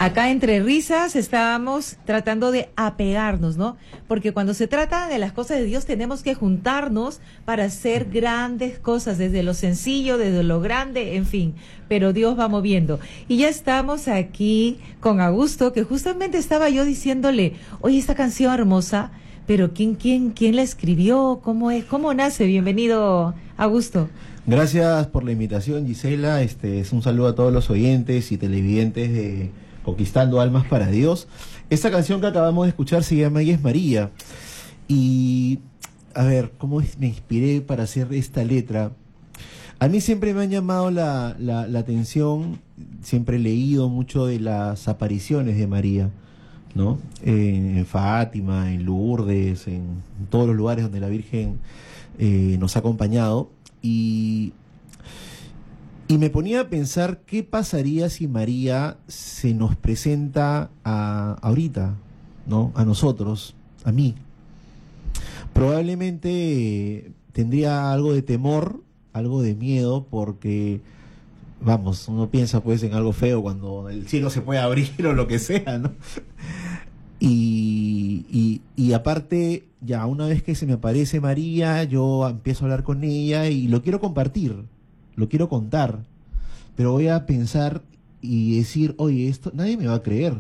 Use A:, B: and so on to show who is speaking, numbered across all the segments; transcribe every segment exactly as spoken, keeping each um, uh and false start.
A: Acá entre risas estábamos tratando de apegarnos, ¿no? Porque cuando se trata de las cosas de Dios tenemos que juntarnos para hacer grandes cosas, desde lo sencillo, desde lo grande, en fin. Pero Dios va moviendo. Y ya estamos aquí con Augusto, que justamente estaba yo diciéndole, oye, esta canción hermosa, pero ¿quién, quién, quién la escribió? ¿Cómo es? ¿Cómo nace? Bienvenido, Augusto.
B: Gracias por la invitación, Gisela. Este es un saludo a todos los oyentes y televidentes de Conquistando Almas para Dios. Esta canción que acabamos de escuchar se llama Ella es María. Y, a ver, ¿cómo es? Me inspiré para hacer esta letra? A mí siempre me han llamado la, la, la atención, siempre he leído mucho de las apariciones de María, ¿no? En, en Fátima, en Lourdes, en todos los lugares donde la Virgen eh, nos ha acompañado. Y... Y me ponía a pensar qué pasaría si María se nos presenta a, ahorita, ¿no? A nosotros, a mí. Probablemente eh, tendría algo de temor, algo de miedo, porque, vamos, uno piensa pues en algo feo cuando el cielo se puede abrir o lo que sea, ¿no? Y, y, y aparte, ya una vez que se me aparece María, yo empiezo a hablar con ella y lo quiero compartir. Lo quiero contar, pero voy a pensar y decir, oye, esto nadie me va a creer.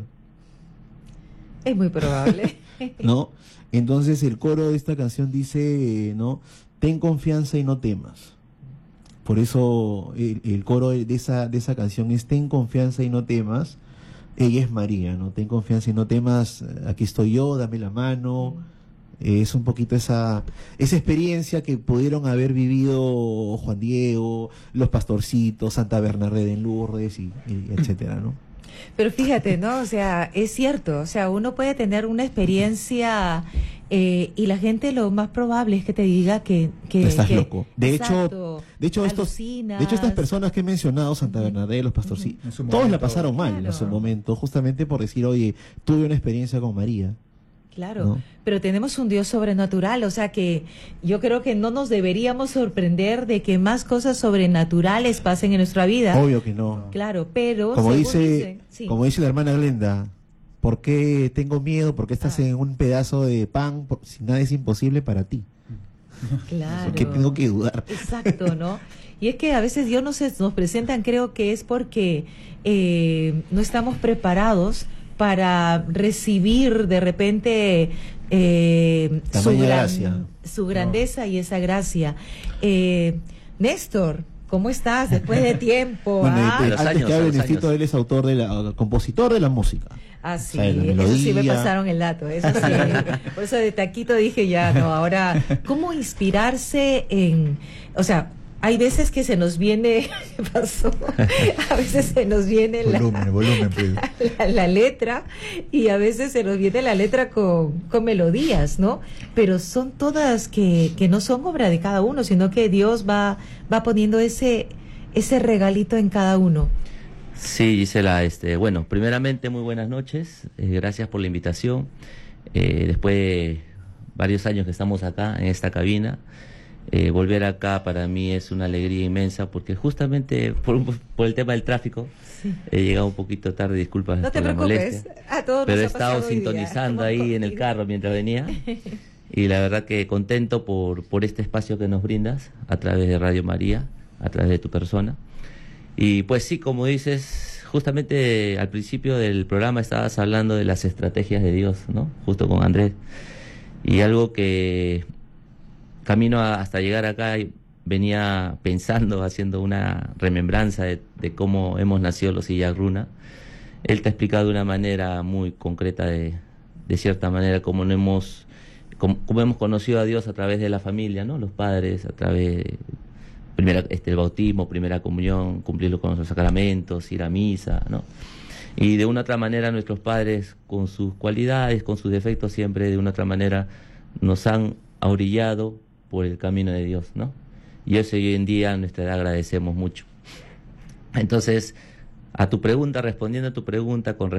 A: Es muy probable.
B: ¿No? Entonces el coro de esta canción dice, ¿no? Ten confianza y no temas. Por eso el, el coro de esa, de esa canción es ten confianza y no temas. Ella es María, ¿no? Ten confianza y no temas, aquí estoy yo, dame la mano. Es un poquito esa esa experiencia que pudieron haber vivido Juan Diego, los pastorcitos, Santa Bernadette en Lourdes, y, y etcétera, ¿no?
A: Pero fíjate, ¿no? O sea, es cierto, o sea, uno puede tener una experiencia eh, y la gente lo más probable es que te diga que... que
B: estás
A: que,
B: loco. De
A: exacto,
B: hecho, de hecho estos, de hecho estas personas que he mencionado, Santa Bernadette, los pastorcitos, uh-huh, todos la pasaron mal claro. en su momento, justamente por decir, oye, tuve una experiencia con María.
A: Claro,
B: ¿no?
A: Pero tenemos un Dios sobrenatural, o sea que yo creo que no nos deberíamos sorprender de que más cosas sobrenaturales pasen en nuestra vida.
B: Obvio que no.
A: Claro, pero...
B: Como dice,
A: dicen, sí.
B: como dice la hermana Glenda, ¿por qué tengo miedo? ¿Por qué estás ah. en un pedazo de pan? Por, si nada es imposible para ti.
A: Claro.
B: ¿Por qué tengo que dudar?
A: Exacto, ¿no? Y es que a veces Dios nos, nos presentan, creo que es porque eh, no estamos preparados para recibir de repente eh, su, gran,
B: gracia.
A: su grandeza no. y esa gracia. Eh, Néstor, ¿cómo estás después de tiempo?
B: Bueno,
A: ¿ah?
B: te, antes años, que hable Necesito, él es autor de la, compositor de la música.
A: Ah, sí,
B: o sea,
A: eso sí me pasaron el dato, eso sí. Por eso de taquito dije ya, no, ahora, ¿cómo inspirarse en, o sea, hay veces que se nos viene, ¿qué pasó? A veces se nos viene la,
C: volumen, volumen, pues.
A: la, la letra y a veces se nos viene la letra con, con melodías, ¿no? Pero son todas que, que no son obra de cada uno, sino que Dios va, va poniendo ese, ese regalito en cada uno.
D: Sí, Gisela, este, bueno, primeramente muy buenas noches, eh, gracias por la invitación. Eh, después de varios años que estamos acá en esta cabina, Eh, volver acá para mí es una alegría inmensa porque justamente por, por el tema del tráfico sí. he llegado un poquito tarde, disculpas
A: no te
D: por
A: preocupes.
D: la molestia,
A: a todos
D: pero
A: nos
D: he
A: ha
D: estado sintonizando ahí contigo. En el carro mientras venía y la verdad que contento por, por este espacio que nos brindas a través de Radio María, a través de tu persona. Y pues sí, como dices, justamente al principio del programa estabas hablando de las estrategias de Dios, ¿no? Justo con Andrés, y algo que camino a, hasta llegar acá venía pensando, haciendo una remembranza de, de cómo hemos nacido los Illagruna. Él te ha explicado de una manera muy concreta, de, de cierta manera, cómo, no hemos, cómo, cómo hemos conocido a Dios a través de la familia, ¿no? Los padres, a través de primera, este, el bautismo, primera comunión, cumplirlo con los sacramentos, ir a misa, ¿no? Y de una otra manera nuestros padres, con sus cualidades, con sus defectos, siempre de una otra manera nos han orillado por el camino de Dios, ¿no? Y eso hoy en día a nuestra edad agradecemos mucho. Entonces, a tu pregunta, respondiendo a tu pregunta con